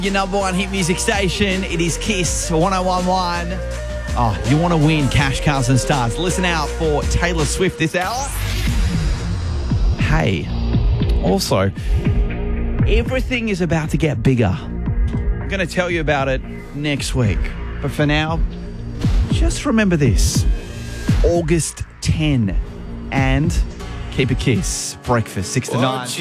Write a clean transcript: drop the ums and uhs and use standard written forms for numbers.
Your number one hit music station. It is Kiss 1011. Oh, you want to win cash, cars and stars. Listen out for Taylor Swift this hour. Hey, also, everything is about to get bigger. I'm going to tell you about it next week. But for now, just remember this. August 10 and keep a kiss. Breakfast 6 to 9.